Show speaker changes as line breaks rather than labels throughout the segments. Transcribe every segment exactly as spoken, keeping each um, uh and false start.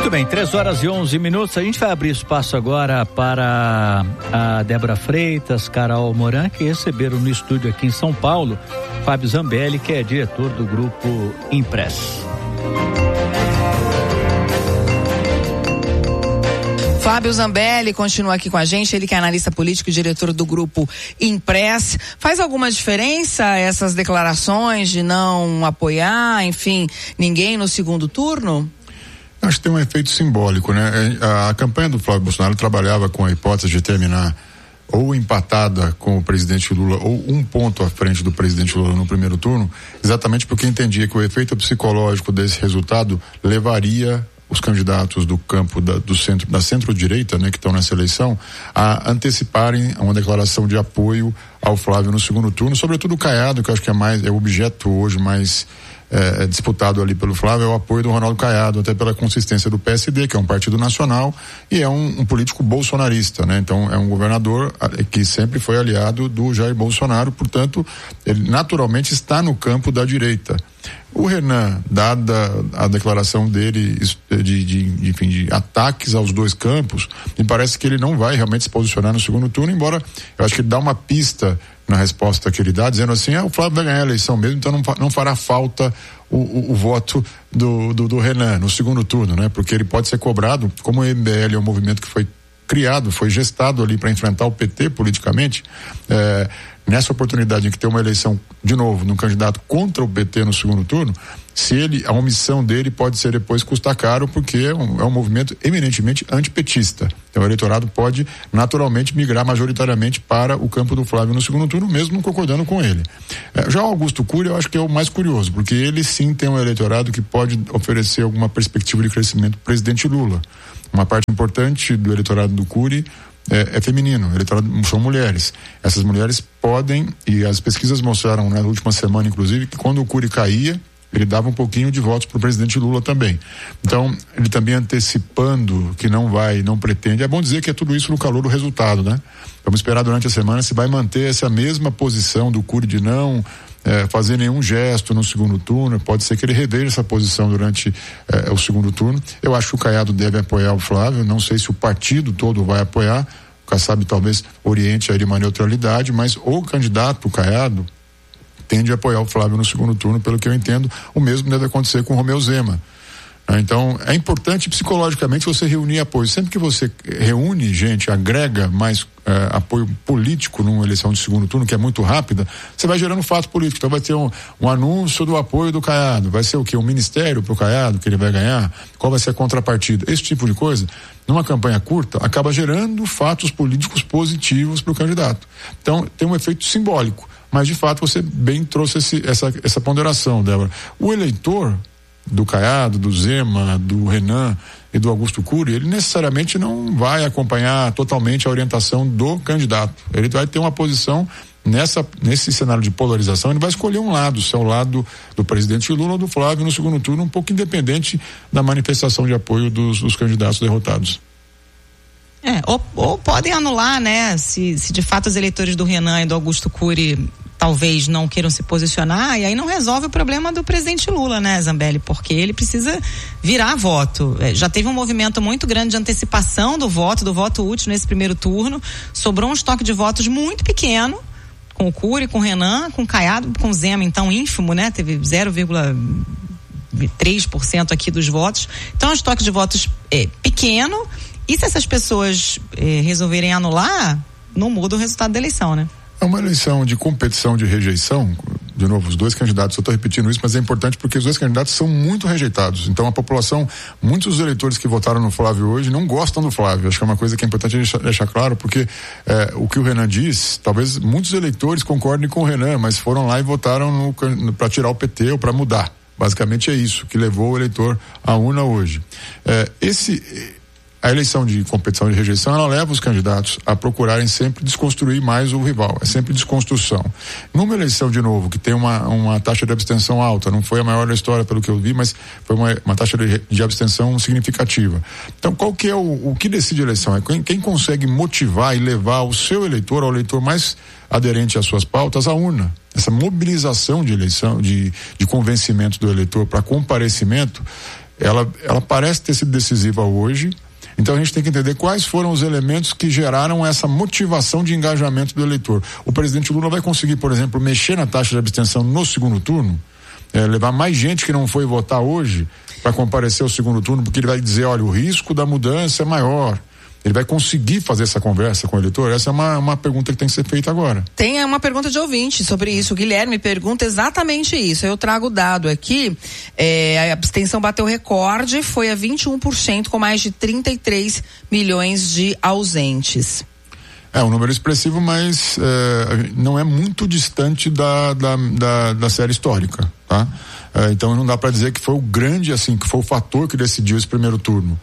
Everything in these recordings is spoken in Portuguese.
Muito bem, três horas e onze minutos. A gente vai abrir espaço agora para a Débora Freitas, Carol Moran, que receberam no estúdio aqui em São Paulo Fábio Zambelli, que é diretor do Grupo Impress.
Fábio Zambelli continua aqui com a gente, ele que é analista político e diretor do Grupo Impress. Faz alguma diferença essas declarações de não apoiar, enfim, ninguém no segundo turno?
Acho que tem um efeito simbólico, né? A, a campanha do Flávio Bolsonaro trabalhava com a hipótese de terminar ou empatada com o presidente Lula ou um ponto à frente do presidente Lula no primeiro turno, exatamente porque entendia que o efeito psicológico desse resultado levaria os candidatos do campo da, do centro, da centro-direita, né, que estão nessa eleição, a anteciparem uma declaração de apoio ao Flávio no segundo turno, sobretudo o Caiado, que eu acho que é mais, é o objeto hoje mais é, disputado ali pelo Flávio, é o apoio do Ronaldo Caiado, até pela consistência do P S D, que é um partido nacional e é um, um político bolsonarista, né? Então é um governador que sempre foi aliado do Jair Bolsonaro, portanto, ele naturalmente está no campo da direita. O Renan, dada a declaração dele de, de, de, enfim, de ataques aos dois campos, me parece que ele não vai realmente se posicionar no segundo turno, embora eu acho que ele dá uma pista na resposta que ele dá, dizendo assim, ah, o Flávio vai ganhar a eleição mesmo, então não, não fará falta o, o, o voto do, do, do Renan no segundo turno, né? Porque ele pode ser cobrado, como o M B L é um movimento que foi criado, foi gestado ali para enfrentar o P T politicamente, é, nessa oportunidade em que tem uma eleição, de novo, num candidato contra o P T no segundo turno, se ele, a omissão dele pode ser depois custar caro, porque é um, é um movimento eminentemente antipetista. Então o eleitorado pode naturalmente migrar majoritariamente para o campo do Flávio no segundo turno, mesmo não concordando com ele. É, já o Augusto Cury eu acho que é o mais curioso, porque ele sim tem um eleitorado que pode oferecer alguma perspectiva de crescimento do presidente Lula. Uma parte importante do eleitorado do Cury É, é feminino, eleitorado, são mulheres. Essas mulheres podem, e as pesquisas mostraram na última semana, inclusive, que quando o Cury caía, ele dava um pouquinho de votos para o presidente Lula também. Então, ele também antecipando que não vai, não pretende. É bom dizer que é tudo isso no calor do resultado, né? Vamos esperar durante a semana se vai manter essa mesma posição do Cury de não É, fazer nenhum gesto no segundo turno. Pode ser que ele reveja essa posição durante é, o segundo turno. Eu acho que o Caiado deve apoiar o Flávio, não sei se o partido todo vai apoiar, o Kassab talvez oriente aí de uma neutralidade, mas o candidato, o Caiado, tende a apoiar o Flávio no segundo turno, pelo que eu entendo. O mesmo deve acontecer com o Romeu Zema. Então, é importante psicologicamente você reunir apoio. Sempre que você reúne gente, agrega mais eh, apoio político numa eleição de segundo turno, que é muito rápida, você vai gerando fato político. Então vai ter um, um anúncio do apoio do Caiado. Vai ser o quê? Um ministério pro Caiado que ele vai ganhar? Qual vai ser a contrapartida? Esse tipo de coisa, numa campanha curta, acaba gerando fatos políticos positivos pro candidato. Então, tem um efeito simbólico. Mas, de fato, você bem trouxe esse, essa, essa ponderação, Débora. O eleitor do Caiado, do Zema, do Renan e do Augusto Cury, ele necessariamente não vai acompanhar totalmente a orientação do candidato. Ele vai ter uma posição nessa, nesse cenário de polarização, ele vai escolher um lado, se é o lado do presidente Lula ou do Flávio no segundo turno, um pouco independente da manifestação de apoio dos, dos candidatos derrotados.
É, ou, ou podem anular, né, se, se de fato os eleitores do Renan e do Augusto Cury talvez não queiram se posicionar, e aí não resolve o problema do presidente Lula, né, Zambelli, porque ele precisa virar voto. É, já teve um movimento muito grande de antecipação do voto, do voto útil nesse primeiro turno, sobrou um estoque de votos muito pequeno, com o Cury, com o Renan, com o Caiado, com o Zema, então ínfimo, né, teve zero vírgula três por cento aqui dos votos, então é um estoque de votos é, pequeno, e se essas pessoas é, resolverem anular, não muda o resultado da eleição, né?
É uma eleição de competição de rejeição. De novo, os dois candidatos, eu estou repetindo isso, mas é importante porque os dois candidatos são muito rejeitados. Então a população, muitos dos eleitores que votaram no Flávio hoje não gostam do Flávio. Acho que é uma coisa que é importante deixar, deixar claro, porque é, o que o Renan diz, talvez muitos eleitores concordem com o Renan, mas foram lá e votaram para tirar o P T ou para mudar. Basicamente é isso que levou o eleitor à urna hoje. É, esse... A eleição de competição de rejeição, ela leva os candidatos a procurarem sempre desconstruir mais o rival, é sempre desconstrução. Numa eleição, de novo, que tem uma, uma taxa de abstenção alta, não foi a maior da história pelo que eu vi, mas foi uma, uma taxa de, de abstenção significativa. Então, qual que é o, o que decide a eleição? É quem, quem consegue motivar e levar o seu eleitor, ao eleitor mais aderente às suas pautas, à urna. Essa mobilização de eleição, de, de convencimento do eleitor para comparecimento, ela, ela parece ter sido decisiva hoje. Então a gente tem que entender quais foram os elementos que geraram essa motivação de engajamento do eleitor. O presidente Lula vai conseguir, por exemplo, mexer na taxa de abstenção no segundo turno, é, levar mais gente que não foi votar hoje para comparecer ao segundo turno, porque ele vai dizer, olha, o risco da mudança é maior. Ele vai conseguir fazer essa conversa com o eleitor? Essa é uma, uma pergunta que tem que ser feita agora.
Tem uma pergunta de ouvinte sobre isso. O Guilherme pergunta exatamente isso. Eu trago o dado aqui. É, a abstenção bateu recorde, foi a vinte e um por cento, com mais de trinta e três milhões de ausentes.
É um número expressivo, mas é, não é muito distante da, da, da, da série histórica, tá? É, então não dá para dizer que foi o grande, assim, que foi o fator que decidiu esse primeiro turno.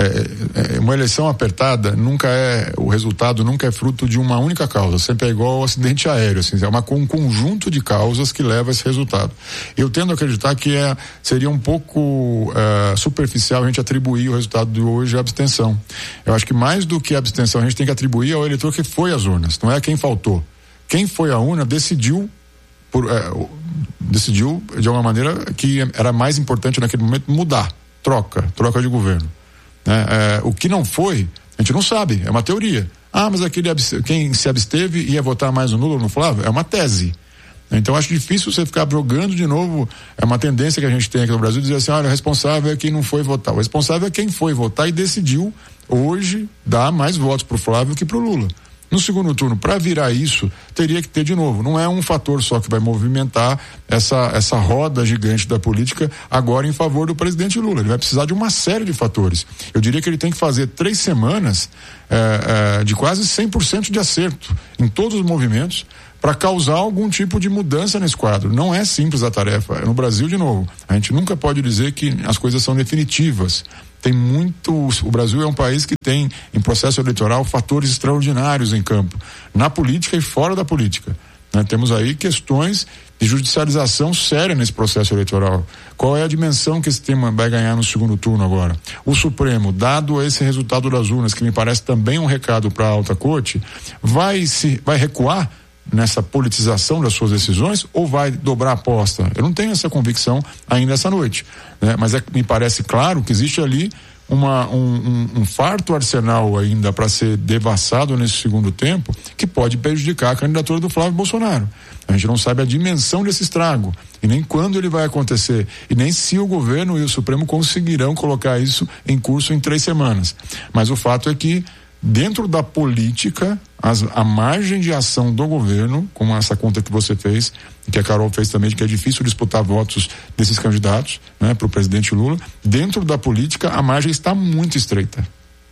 É, é, uma eleição apertada nunca é, o resultado nunca é fruto de uma única causa, sempre é igual ao acidente aéreo, assim, é uma, um conjunto de causas que leva a esse resultado. Eu tendo a acreditar que é, seria um pouco é, superficial a gente atribuir o resultado de hoje à abstenção. Eu acho que mais do que a abstenção a gente tem que atribuir ao eleitor que foi às urnas, não é quem faltou. Quem foi à urna decidiu por, é, decidiu de alguma maneira que era mais importante naquele momento mudar, troca, troca de governo. É, é, o que não foi, a gente não sabe, é uma teoria. Ah, mas aquele quem se absteve ia votar mais no Lula ou no Flávio? É uma tese. Então acho difícil você ficar jogando de novo. É uma tendência que a gente tem aqui no Brasil, dizer assim, olha, o responsável é quem não foi votar. O responsável é quem foi votar e decidiu hoje dar mais votos pro Flávio que pro Lula. No segundo turno, para virar isso, teria que ter de novo. Não é um fator só que vai movimentar essa, essa roda gigante da política agora em favor do presidente Lula. Ele vai precisar de uma série de fatores. Eu diria que ele tem que fazer três semanas é, é, de quase cem por cento de acerto em todos os movimentos para causar algum tipo de mudança nesse quadro. Não é simples a tarefa. No Brasil, de novo, a gente nunca pode dizer que as coisas são definitivas. Tem muito, o Brasil é um país que tem em processo eleitoral fatores extraordinários em campo, na política e fora da política, né? Temos aí questões de judicialização séria nesse processo eleitoral. Qual é a dimensão que esse tema vai ganhar no segundo turno agora? O Supremo, dado esse resultado das urnas, que me parece também um recado para a alta corte, vai se vai recuar nessa politização das suas decisões ou vai dobrar a aposta? Eu não tenho essa convicção ainda essa noite, né? Mas é, me parece claro que existe ali uma, um, um, um farto arsenal ainda para ser devassado nesse segundo tempo, que pode prejudicar a candidatura do Flávio Bolsonaro. A gente não sabe a dimensão desse estrago e nem quando ele vai acontecer e nem se o governo e o Supremo conseguirão colocar isso em curso em três semanas. Mas o fato é que dentro da política, as, a margem de ação do governo, como essa conta que você fez, que a Carol fez também, de que é difícil disputar votos desses candidatos, né, para o presidente Lula, dentro da política a margem está muito estreita.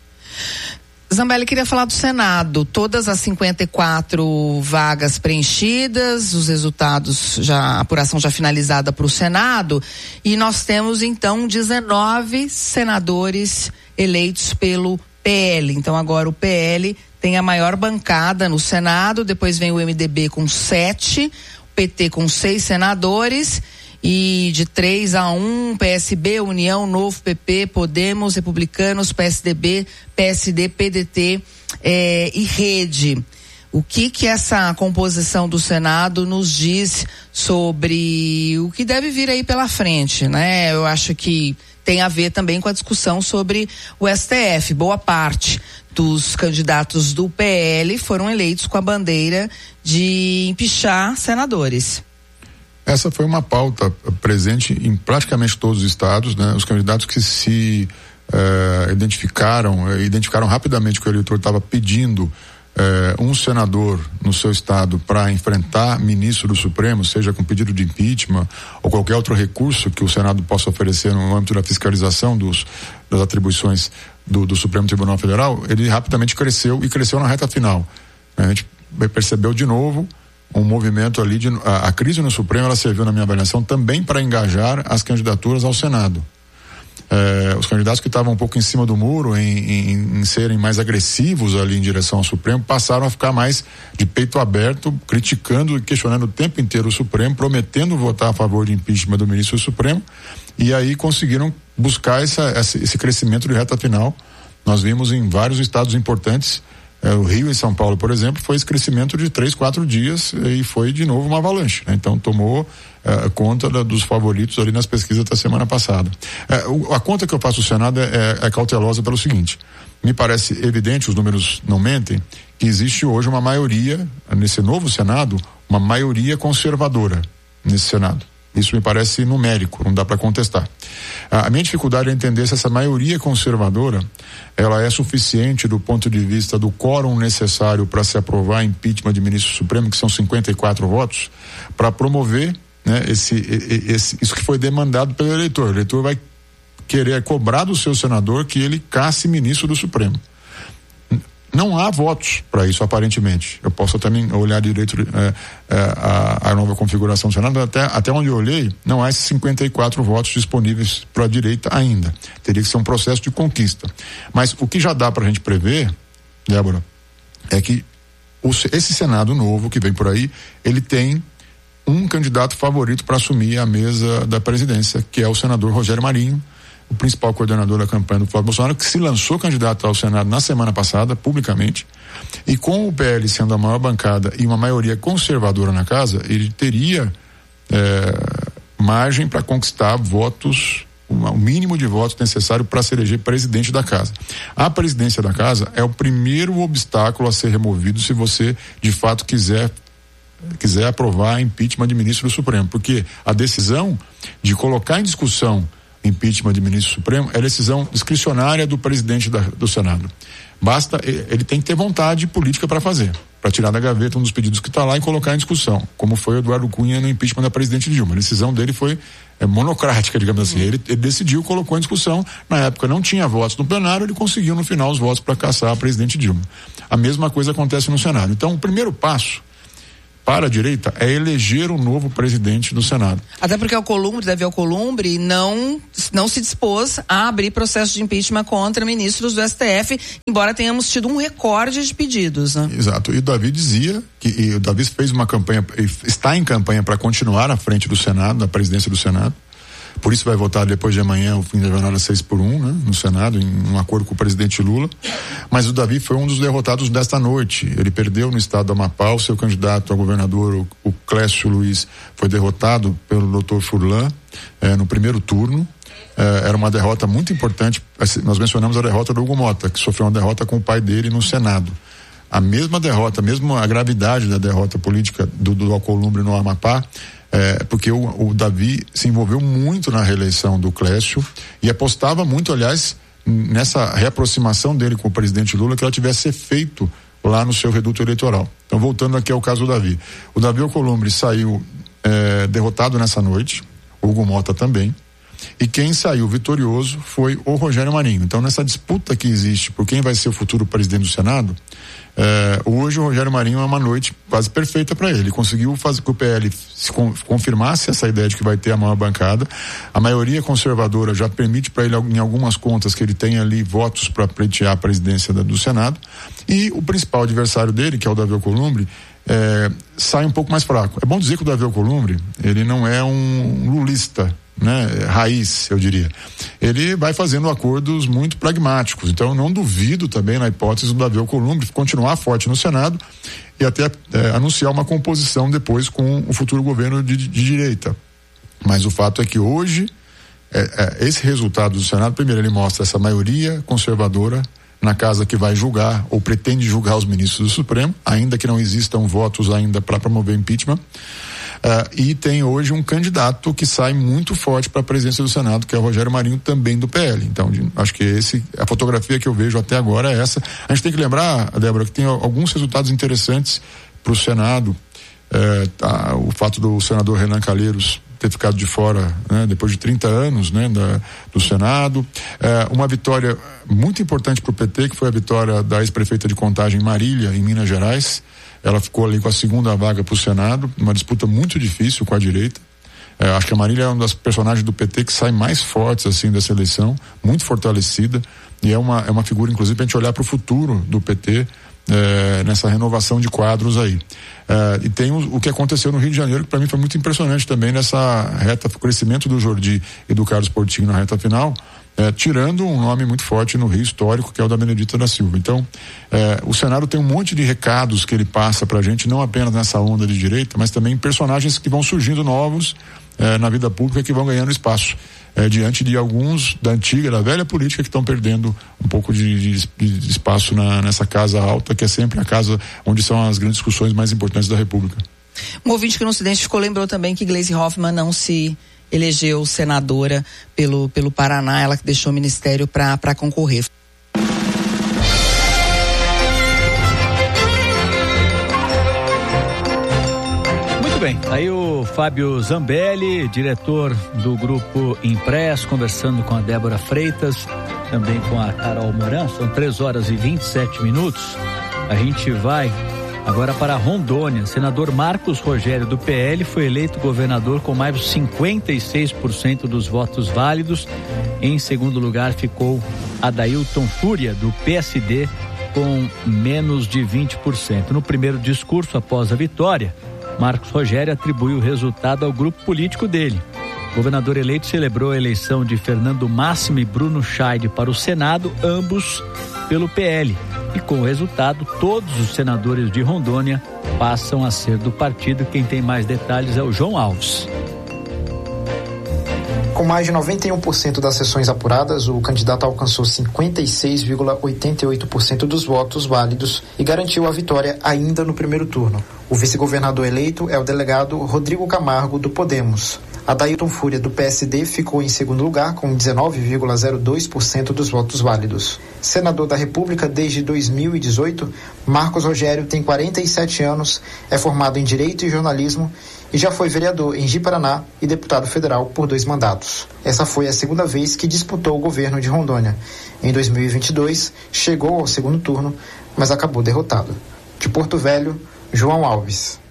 Zambelli, queria falar do Senado. Todas as cinquenta e quatro vagas preenchidas, os resultados, já, a apuração já finalizada para o Senado, e nós temos então dezenove senadores eleitos pelo P L. Então agora o P L tem a maior bancada no Senado, depois vem o M D B com sete, o P T com seis senadores e de três a um, P S B, União, Novo, P P, Podemos, Republicanos, P S D B, P S D, P D T eh, e Rede. O que que essa composição do Senado nos diz sobre o que deve vir aí pela frente, né? Eu acho que tem a ver também com a discussão sobre o S T F. Boa parte dos candidatos do P L foram eleitos com a bandeira de empichar senadores.
Essa foi uma pauta presente em praticamente todos os estados, né? Os candidatos que se uh, identificaram, uh, identificaram rapidamente que o eleitor estava pedindo uh, um senador no seu estado para enfrentar ministro do Supremo, seja com pedido de impeachment ou qualquer outro recurso que o Senado possa oferecer no âmbito da fiscalização dos, das atribuições do, do Supremo Tribunal Federal. Ele rapidamente cresceu e cresceu na reta final. A gente percebeu de novo um movimento ali de, a, a crise no Supremo, ela serviu na minha avaliação também para engajar as candidaturas ao Senado. É, os candidatos que estavam um pouco em cima do muro em, em, em serem mais agressivos ali em direção ao Supremo passaram a ficar mais de peito aberto, criticando e questionando o tempo inteiro o Supremo, prometendo votar a favor de impeachment do ministro do Supremo, e aí conseguiram buscar essa, essa, esse crescimento de reta final. Nós vimos em vários estados importantes É, o Rio e São Paulo, por exemplo, foi esse crescimento de três, quatro dias e foi de novo uma avalanche, né? Então tomou é, conta da, dos favoritos ali nas pesquisas da semana passada. É, o, a conta que eu faço do Senado é, é, é cautelosa pelo seguinte: me parece evidente, os números não mentem, que existe hoje uma maioria, nesse novo Senado, uma maioria conservadora nesse Senado. Isso me parece numérico, não dá para contestar. A minha dificuldade é entender se essa maioria conservadora ela é suficiente do ponto de vista do quórum necessário para se aprovar impeachment de ministro supremo, que são cinquenta e quatro votos, para promover, né, esse, esse, isso que foi demandado pelo eleitor. O eleitor vai querer cobrar do seu senador que ele casse ministro do Supremo. Não há votos para isso, aparentemente. Eu posso também olhar direito é, é, a, a nova configuração do Senado, até, até onde eu olhei, não há esses cinquenta e quatro votos disponíveis para a direita ainda. Teria que ser um processo de conquista. Mas o que já dá para a gente prever, Débora, é que o, esse Senado novo que vem por aí, ele tem um candidato favorito para assumir a mesa da presidência, que é o senador Rogério Marinho, o principal coordenador da campanha do Flávio Bolsonaro, que se lançou candidato ao Senado na semana passada, publicamente, e com o P L sendo a maior bancada e uma maioria conservadora na casa, ele teria é, margem para conquistar votos, o mínimo de votos necessário para se eleger presidente da casa. A presidência da casa é o primeiro obstáculo a ser removido se você, de fato, quiser quiser aprovar impeachment de ministro do Supremo, porque a decisão de colocar em discussão impeachment de ministro supremo é decisão discricionária do presidente da, do Senado. Basta, ele tem que ter vontade política para fazer, para tirar da gaveta um dos pedidos que está lá e colocar em discussão, como foi o Eduardo Cunha no impeachment da presidente Dilma. A decisão dele foi é, monocrática, digamos assim. Ele, ele decidiu, colocou em discussão, na época não tinha votos no plenário, ele conseguiu no final os votos para caçar a presidente Dilma. A mesma coisa acontece no Senado. Então, o primeiro passo para a direita é eleger um novo presidente do Senado.
Até porque o Alcolumbre, Davi Alcolumbre, não, não se dispôs a abrir processo de impeachment contra ministros do S T F, embora tenhamos tido um recorde de pedidos, né?
Exato. E o Davi dizia que e o Davi fez uma campanha, está em campanha para continuar à frente do Senado, da presidência do Senado. Por isso vai votar depois de amanhã o fim da jornada seis por um, né, no Senado, em um acordo com o presidente Lula. Mas o Davi foi um dos derrotados desta noite. Ele perdeu no estado do Amapá. O seu candidato a governador, o, o Clécio Luiz, foi derrotado pelo doutor Furlan eh, no primeiro turno. Eh, era uma derrota muito importante. Nós mencionamos a derrota do Hugo Mota, que sofreu uma derrota com o pai dele no Senado. A mesma derrota, mesmo a gravidade da derrota política do, do Alcolumbre no Amapá, É, porque o, o Davi se envolveu muito na reeleição do Clécio e apostava muito, aliás, nessa reaproximação dele com o presidente Lula, que ela tivesse efeito lá no seu reduto eleitoral. Então, voltando aqui ao caso do Davi. O Davi Alcolumbre saiu é, derrotado nessa noite, o Hugo Mota também, e quem saiu vitorioso foi o Rogério Marinho. Então, nessa disputa que existe por quem vai ser o futuro presidente do Senado, É, hoje o Rogério Marinho é uma noite quase perfeita para ele. Ele conseguiu fazer que o P L se con, confirmasse essa ideia de que vai ter a maior bancada. A maioria conservadora já permite para ele, em algumas contas, que ele tenha ali votos para pleitear a presidência da, do Senado. E o principal adversário dele, que é o Davi Alcolumbre, é, sai um pouco mais fraco. É bom dizer que o Davi Alcolumbre, ele não é um lulista, né, raiz, eu diria. Ele vai fazendo acordos muito pragmáticos. Então, eu não duvido também na hipótese do Davi Alcolumbre continuar forte no Senado e até é, anunciar uma composição depois com o futuro governo de, de direita. Mas o fato é que hoje é, é, esse resultado do Senado, primeiro, ele mostra essa maioria conservadora na casa que vai julgar ou pretende julgar os ministros do Supremo, ainda que não existam votos ainda para promover impeachment. Uh, e tem hoje um candidato que sai muito forte para a presidência do Senado, que é o Rogério Marinho, também do P L. Então, de, acho que esse, a fotografia que eu vejo até agora é essa. A gente tem que lembrar, Débora, que tem alguns resultados interessantes para o Senado. Uh, tá, o fato do senador Renan Calheiros ter ficado de fora, né, depois de trinta anos, né, da, do Senado. Uh, uma vitória muito importante para o P T, que foi a vitória da ex-prefeita de Contagem, Marília, em Minas Gerais. Ela ficou ali com a segunda vaga para o Senado, uma disputa muito difícil com a direita. É, acho que a Marília é uma das personagens do P T que sai mais fortes assim dessa eleição, muito fortalecida, e é uma, é uma figura, inclusive, para a gente olhar para o futuro do P T é, nessa renovação de quadros aí. É, e tem o, o que aconteceu no Rio de Janeiro, que para mim foi muito impressionante também, nessa reta, o crescimento do Jordi e do Carlos Portinho na reta final, É, tirando um nome muito forte no Rio histórico, que é o da Benedita da Silva. Então, é, o Senado tem um monte de recados que ele passa pra gente, não apenas nessa onda de direita, mas também personagens que vão surgindo novos é, na vida pública, que vão ganhando espaço. É, diante de alguns da antiga, da velha política, que estão perdendo um pouco de, de, de espaço na, nessa casa alta, que é sempre a casa onde são as grandes discussões mais importantes da República.
Um ouvinte que não se identificou lembrou também que Gleisi Hoffmann não se elegeu senadora pelo, pelo Paraná, ela que deixou o ministério para concorrer.
Bem, aí o Fábio Zambelli, diretor do Grupo Impress, conversando com a Débora Freitas, também com a Carol Moran. São três horas e vinte e sete minutos. A gente vai agora para Rondônia. Senador Marcos Rogério, do P L, foi eleito governador com mais de cinquenta e seis por cento dos votos válidos. Em segundo lugar ficou Adailton Fúria, do P S D, com menos de vinte por cento. No primeiro discurso após a vitória, Marcos Rogério atribui o resultado ao grupo político dele. O governador eleito celebrou a eleição de Fernando Máximo e Bruno Scheide para o Senado, ambos pelo P L. E com o resultado, todos os senadores de Rondônia passam a ser do partido. Quem tem mais detalhes é o João Alves.
Com mais de noventa e um por cento das sessões apuradas, o candidato alcançou cinquenta e seis vírgula oitenta e oito por cento dos votos válidos e garantiu a vitória ainda no primeiro turno. O vice-governador eleito é o delegado Rodrigo Camargo, do Podemos. Adailton Fúria, do P S D, ficou em segundo lugar com dezenove vírgula zero dois por cento dos votos válidos. Senador da República desde dois mil e dezoito, Marcos Rogério tem quarenta e sete anos, é formado em Direito e Jornalismo e já foi vereador em Ji-Paraná e deputado federal por dois mandatos. Essa foi a segunda vez que disputou o governo de Rondônia. Em dois mil e vinte e dois, chegou ao segundo turno, mas acabou derrotado. De Porto Velho, João Alves.